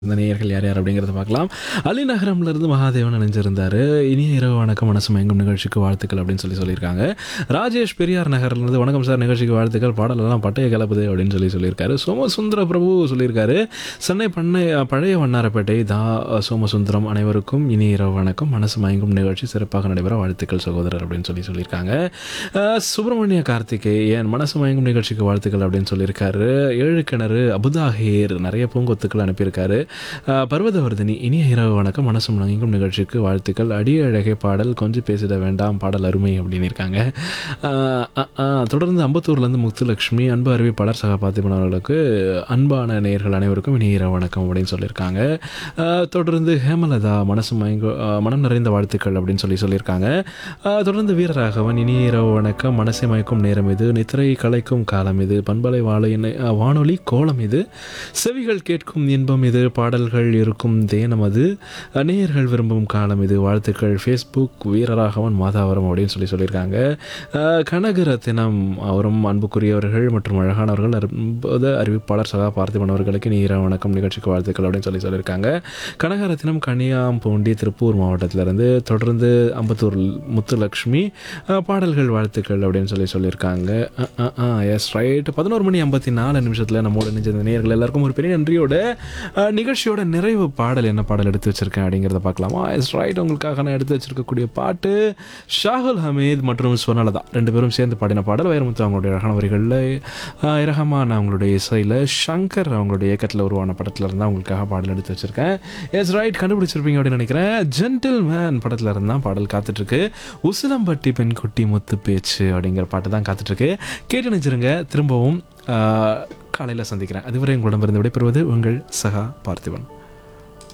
இந்த நேயர்கள் யார் யார் அப்படிங்கிறத பார்க்கலாம். அலிநகரம்லேருந்து மகாதேவன் இணைஞ்சிருந்தாரு. இனிய இரவு வணக்கம் மனசு மயங்கும் நிகழ்ச்சிக்கு வாழ்த்துக்கள் அப்படின்னு சொல்லியிருக்காங்க. ராஜேஷ் பெரியார் நகர்லேருந்து வணக்கம் சார், நிகழ்ச்சிக்கு வாழ்த்துக்கள், பாடலெல்லாம் பட்டைய கலப்புது அப்படின்னு சொல்லியிருக்காரு. சோமசுந்தர பிரபு சொல்லியிருக்காரு. சென்னை பழைய வண்ணாரப்பேட்டை சோமசுந்தரம் அனைவருக்கும் இனிய இரவு வணக்கம், மனசு மயங்கும் நிகழ்ச்சி சிறப்பாக நடைபெற வாழ்த்துக்கள் சகோதரர் அப்படின்னு சொல்லியிருக்காங்க. சுப்பிரமணிய கார்த்திகேயன் மனசு மயங்கும் நிகழ்ச்சிக்கு வாழ்த்துக்கள் அப்படின்னு சொல்லியிருக்காரு. ஏழு கிணறு அபுதாஹேர் நிறைய பூங்கொத்துக்கள் அனுப்பியிருக்காரு. பர்வதவர்தினி இனிய இரவு வணக்கம், மனசு மயங்கும் நிகழ்ச்சிக்கு வாழ்த்துக்கள், அடிய அழகை பாடல் கொஞ்சம் பேசிட வேண்டாம், பாடல் அருமை அப்படின்னு இருக்காங்க. தொடர்ந்து அம்பத்தூர்லேருந்து முத்துலட்சுமி அன்பு அறிவிப்பாளர் சக பார்த்திபன் அவர்களுக்கு அன்பான நேயர்கள் அனைவருக்கும் இனிய இரவு வணக்கம் அப்படின்னு சொல்லியிருக்காங்க. தொடர்ந்து ஹேமலதா மனம் நிறைந்த வாழ்த்துக்கள் அப்படின்னு சொல்லியிருக்காங்க. தொடர்ந்து வீரராகவன் இனிய இரவு வணக்கம், மனசை மயக்கும் நேரம் இது, நித்திரை கலைக்கும் காலம் இது, பண்பலை வானொலி கோலம் இது, செவிகள் கேட்கும் இன்பம் இது, பாடல்கள் இருக்கும் தேனம் அது, நேயர்கள் விரும்பும் காலம் இது, வாழ்த்துக்கள். ஃபேஸ்புக் வீரராகவன் மாதாவரம் அப்படின்னு சொல்லியிருக்காங்க. கனகரத்தினம் அவரும் அன்புக்குரியவர்கள் மற்றும் அழகானவர்கள் அறிவிப்பாளர் சகா பார்த்திபன் அவர்களுக்கு நீர வணக்கம், நிகழ்ச்சிக்கு வாழ்த்துக்கள் அப்படின்னு சொல்லியிருக்காங்க. கனகரத்தினம் கனியாம்பூண்டி திருப்பூர் மாவட்டத்திலிருந்து. தொடர்ந்து அம்பத்தூர் முத்துலக்ஷ்மி பாடல்கள் வாழ்த்துக்கள் அப்படின்னு சொல்லியிருக்காங்க. எஸ் ரைட், 11:54 நம்மோட நினைச்ச நேயர்கள் எல்லாருக்கும் ஒரு பெரிய நன்றியோட நிகழ்ச்சியோட நிறைவு பாடல் என்ன பாடல் எடுத்து வச்சிருக்கேன் அப்படிங்கிறத பார்க்கலாமா? எஸ் ரைட், உங்களுக்காக நான் எடுத்து வச்சிருக்கக்கூடிய பாட்டு ஷாகுல் ஹமீத் மற்றும் ஸ்வர்ணலதா ரெண்டு பேரும் சேர்ந்து பாடின பாடல். வைரமுத்து அவங்களுடைய அழகான வரிகளில், இரஹமான் அவங்களுடைய இசையில், சங்கர் அவங்களுடைய இயக்கத்தில் உருவான படத்தில் இருந்தால் உங்களுக்காக பாடல் எடுத்து வச்சிருக்கேன். எஸ் ரைட், கண்டுபிடிச்சிருப்பீங்க அப்படின்னு நினைக்கிறேன். ஜென்டில் மேன் படத்தில் இருந்தால் பாடல் காத்துட்ருக்கு. உசிலம்பட்டி பெண்குட்டி முத்து பேச்சு அப்படிங்கிற பாட்டு தான் காத்துட்ருக்கு. கேட்டு நினைச்சிருங்க. திரும்பவும் காலையில் சந்திக்கிறேன். அதுவரை உங்களிடமிருந்து விடைபெறுவது உங்கள் சகா பார்த்திபன்.